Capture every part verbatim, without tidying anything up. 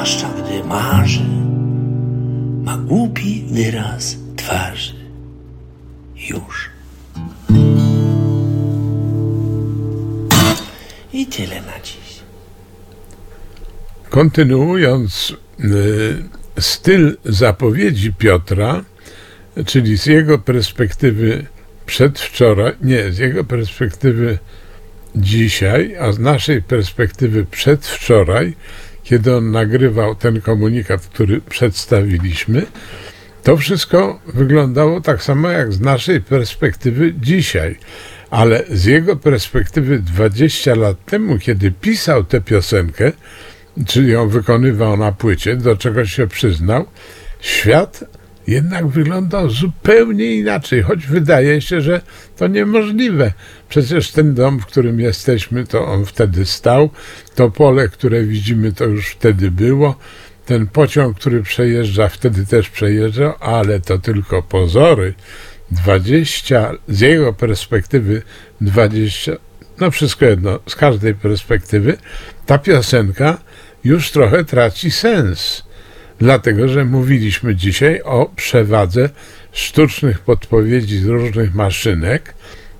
zwłaszcza gdy marzy, ma głupi wyraz twarzy. Już. I tyle na dziś. Kontynuując y, styl zapowiedzi Piotra, czyli z jego perspektywy przedwczoraj, nie, z jego perspektywy dzisiaj, a z naszej perspektywy przedwczoraj, kiedy on nagrywał ten komunikat, który przedstawiliśmy, to wszystko wyglądało tak samo jak z naszej perspektywy dzisiaj, ale z jego perspektywy dwadzieścia lat temu, kiedy pisał tę piosenkę, czyli ją wykonywał na płycie, do czego się przyznał, świat jednak wyglądał zupełnie inaczej, choć wydaje się, że to niemożliwe. Przecież ten dom, w którym jesteśmy, to on wtedy stał, to pole, które widzimy, to już wtedy było, ten pociąg, który przejeżdża, wtedy też przejeżdżał, ale to tylko pozory. dwadzieścia, z jego perspektywy dwadzieścia, no wszystko jedno, z każdej perspektywy, ta piosenka już trochę traci sens. Dlatego, że mówiliśmy dzisiaj o przewadze sztucznych podpowiedzi z różnych maszynek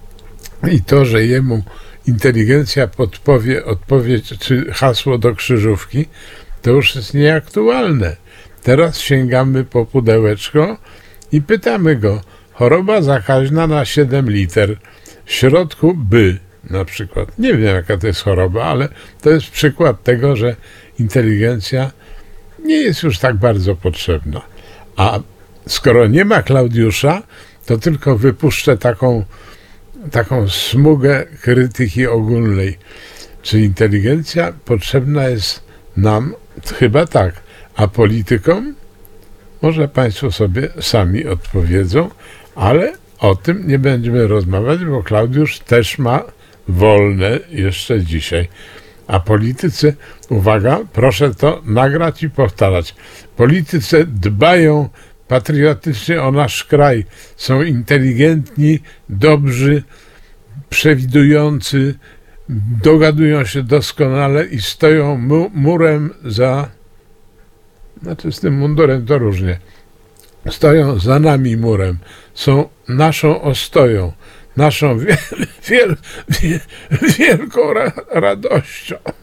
i to, że jemu inteligencja podpowie odpowiedź czy hasło do krzyżówki, to już jest nieaktualne. Teraz sięgamy po pudełeczko i pytamy go, choroba zakaźna na siedem liter, w środku by na przykład. Nie wiem, jaka to jest choroba, ale to jest przykład tego, że inteligencja nie jest już tak bardzo potrzebna. A skoro nie ma Klaudiusza, to tylko wypuszczę taką, taką smugę krytyki ogólnej. Czy inteligencja potrzebna jest nam? Chyba tak. A politykom? Może Państwo sobie sami odpowiedzą, ale o tym nie będziemy rozmawiać, bo Klaudiusz też ma wolne jeszcze dzisiaj. A politycy, uwaga, proszę to nagrać i powtarzać. Politycy dbają patriotycznie o nasz kraj, są inteligentni, dobrzy, przewidujący, dogadują się doskonale i stoją mu- murem za... Znaczy z tym mundurem to różnie. Stoją za nami murem, są naszą ostoją, naszą wiel- wiel- wiel- wielką ra- radością.